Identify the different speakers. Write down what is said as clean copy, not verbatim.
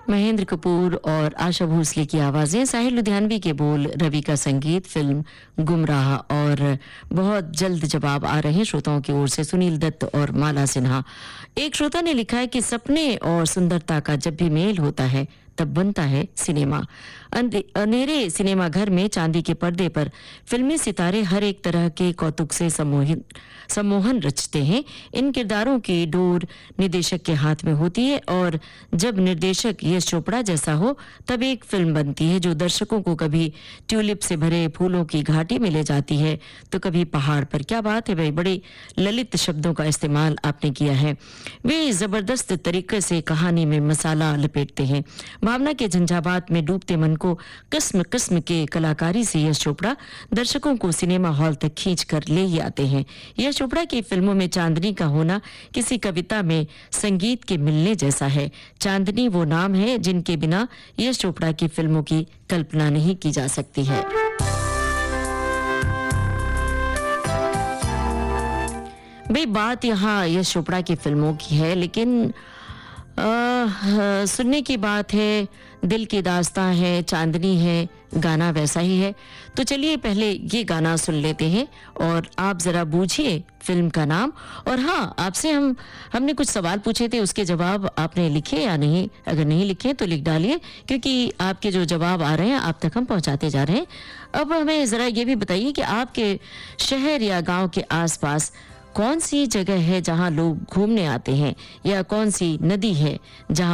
Speaker 1: महेंद्र कपूर और आशा भोसले की आवाजें, साहिर लुधियानवी के बोल, रवि का संगीत, फिल्म गुमराह। और बहुत जल्द जवाब आ रहे हैं श्रोताओं की ओर से, सुनील दत्त और माला सिन्हा। एक श्रोता ने लिखा है कि सपने और सुंदरता का जब भी मेल होता है तब बनता है सिनेमा। अंधेरे सिनेमा घर में चांदी के पर्दे पर फिल्मी सितारे हर एक तरह के कौतुक से सम्मोहन रचते हैं। इन किरदारों की डोर निर्देशक के हाथ में होती है और जब निर्देशक यश चोपड़ा जैसा हो तब एक फिल्म बनती है जो दर्शकों को कभी ट्यूलिप से भरे फूलों की घाटी में ले जाती है तो कभी पहाड़ पर। क्या बात है भाई, बड़े ललित शब्दों का इस्तेमाल आपने किया है। वे जबरदस्त तरीके से कहानी में मसाला लपेटते हैं। भावना के झंझावात में डूबते मन को किस्म किस्म के कलाकारी से यश चोपड़ा दर्शकों को सिनेमा हॉल तक खींच कर ले ही आते हैं। यश चोपड़ा की फिल्मों में चांदनी का होना किसी कविता में संगीत के मिलने जैसा है। चांदनी वो नाम है जिनके बिना यश चोपड़ा की फिल्मों की कल्पना नहीं की जा सकती है। भाई बात यहाँ यश चोपड़ा की फिल्मों की है, लेकिन सुनने की बात है, दिल की दास्तां है, चांदनी है, गाना वैसा ही है। तो चलिए पहले ये गाना सुन लेते हैं और आप जरा बूझिए फिल्म का नाम। और हाँ, आपसे हमने कुछ सवाल पूछे थे, उसके जवाब आपने लिखे या नहीं? अगर नहीं लिखे तो लिख डालिए, क्योंकि आपके जो जवाब आ रहे हैं आप तक हम पहुंचाते जा रहे हैं। अब हमें जरा ये भी बताइए कि आपके शहर या गांव के आसपास कौन सी जगह है जहां लोग घूमने आते हैं, या कौन सी नदी है जहां